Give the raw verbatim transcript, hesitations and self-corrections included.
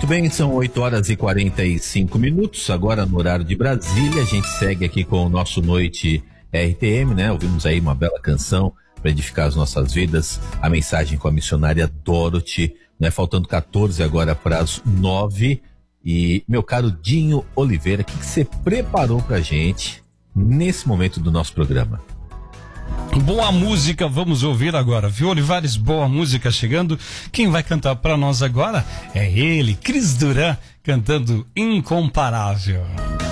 bem, são oito horas e quarenta e cinco minutos, agora no horário de Brasília. A gente segue aqui com o nosso Noite R T M, né? Ouvimos aí uma bela canção para edificar as nossas vidas, a mensagem com a missionária Dorothy, né? Faltando quatorze agora para as nove. E meu caro Dinho Oliveira, o que você preparou pra gente nesse momento do nosso programa? Boa música, vamos ouvir agora, viu, Olivares? Boa música chegando. Quem vai cantar pra nós agora é ele, Cris Duran, cantando Incomparável.